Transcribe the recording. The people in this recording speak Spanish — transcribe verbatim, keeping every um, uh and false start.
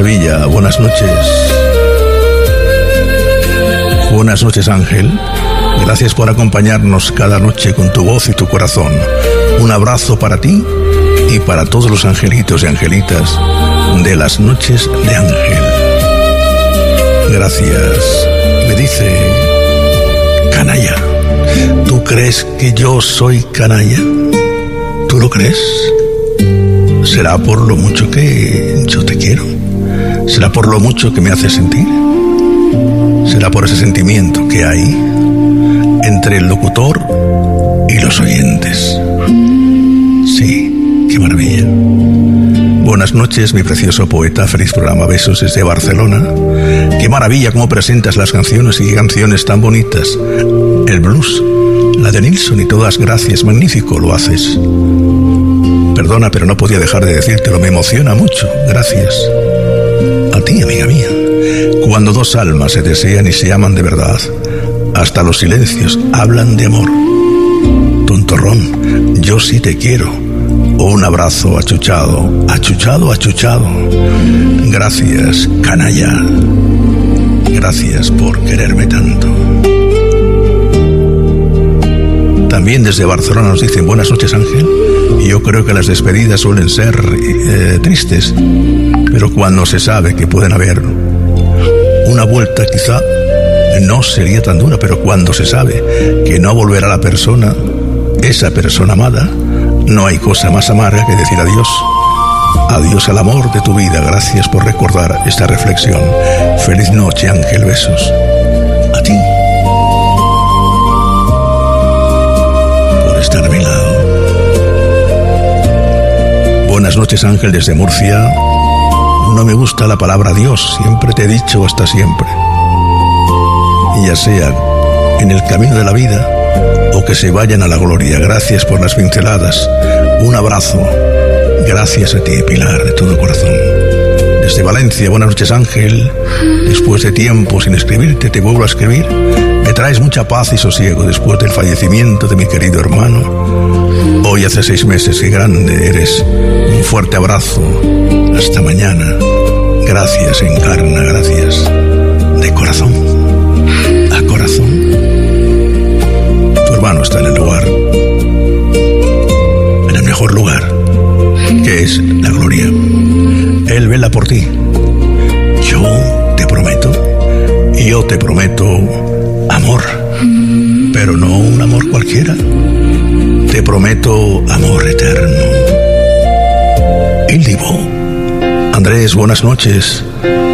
Sevilla, buenas noches. Buenas noches, Ángel. Gracias por acompañarnos cada noche con tu voz y tu corazón. Un abrazo para ti y para todos los angelitos y angelitas de las noches de Ángel. Gracias. Me dice, canalla, ¿tú crees que yo soy canalla? ¿Tú lo crees? ¿Será por lo mucho que yo te quiero? ¿Será por lo mucho que me haces sentir? ¿Será por ese sentimiento que hay entre el locutor y los oyentes? Sí, qué maravilla. Buenas noches, mi precioso poeta. Feliz programa. Besos desde Barcelona. Qué maravilla cómo presentas las canciones y qué canciones tan bonitas. El blues, la de Nilsson y todas, gracias. Magnífico lo haces. Perdona, pero no podía dejar de decírtelo. Me emociona mucho. Gracias. A ti, amiga mía. Cuando dos almas se desean y se aman de verdad, hasta los silencios hablan de amor. Tontorrón, yo sí te quiero. Un abrazo achuchado, achuchado, achuchado. Gracias, canalla. Gracias por quererme tanto. También desde Barcelona nos dicen buenas noches, Ángel. Y yo creo que las despedidas suelen ser eh, tristes, pero cuando se sabe que pueden haber una vuelta, quizá no sería tan dura, pero cuando se sabe que no volverá la persona, esa persona amada, no hay cosa más amarga que decir adiós. Adiós al amor de tu vida. Gracias por recordar esta reflexión. Feliz noche, Ángel. Besos. A ti. Por estar a mi lado. Buenas noches, Ángel, desde Murcia. No me gusta la palabra adiós. Siempre te he dicho hasta siempre. Y ya sea en el camino de la vida o que se vayan a la gloria. Gracias por las pinceladas. Un abrazo. Gracias a ti, Pilar, de todo corazón. Desde Valencia, buenas noches, Ángel. Después de tiempo sin escribirte, te vuelvo a escribir. Me traes mucha paz y sosiego después del fallecimiento de mi querido hermano. Hoy hace seis meses, qué grande eres. Un fuerte abrazo. Hasta mañana. Gracias, Encarna, gracias. De corazón a corazón. Tu hermano está en el lugar, en el mejor lugar, que es la gloria. Él vela por ti. Yo te prometo, yo te prometo amor, pero no un amor cualquiera. Te prometo amor eterno. Il Divo. Andrés, buenas noches.